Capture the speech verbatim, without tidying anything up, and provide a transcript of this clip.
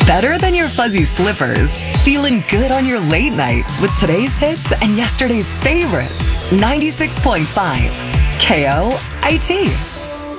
Better than your fuzzy slippers. Feeling good on your late night with today's hits and yesterday's favorites. ninety-six point five K O I T.